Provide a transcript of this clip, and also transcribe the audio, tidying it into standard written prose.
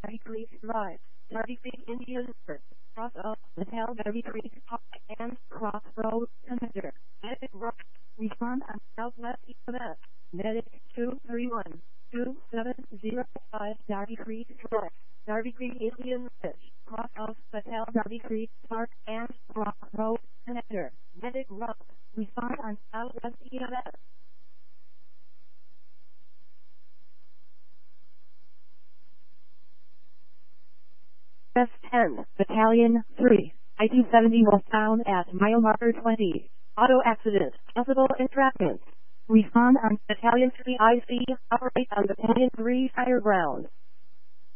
Derby Creek Drive, Derby Creek Indian River, cross of Hotel Derby Creek Park and Crossroad Connector, Medic Rock, respond on Southwest EMS, Medic 231-2705 Derby Creek Drive, Derby Creek Indian Ridge, cross of Hotel Derby Creek Park and Crossroad Connector, Medic Rock, respond on Southwest EMS. S10, Battalion 3, I-270 westbound at mile marker 20. Auto accident, possible entrapment. Respond on Battalion 3 IC, operate on Battalion 3 fire ground.